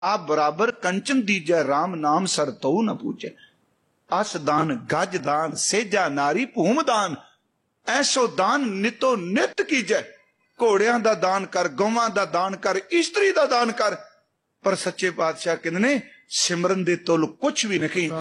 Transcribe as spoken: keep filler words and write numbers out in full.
ਆ ਬਰਾਬਰ ਕੰਚਨ ਦੀਜੈ ਰਾਮ ਨਾਮ ਸਰ ਤਉ ਨ ਪੂਜੈ। ਅਸ ਦਾਨ ਗਜ ਦਾਨ ਸੇਜਾ ਨਾਰੀ ਭੂਮ ਦਾਨ, ਐਸੋ ਦਾਨ ਨਿਤੋ ਨਿਤ ਕੀਜੈ। ਘੋੜਿਆਂ ਦਾ ਦਾਨ ਕਰ, ਗਊਆਂ ਦਾ ਦਾਨ ਕਰ, ਇਸਤਰੀ ਦਾ ਦਾਨ ਕਰ, ਪਰ ਸੱਚੇ ਪਾਤਸ਼ਾਹ ਕਹਿੰਦੇ ਨੇ ਸਿਮਰਨ ਦੇ ਤੁਲ ਕੁਛ ਵੀ ਨਹੀਂ।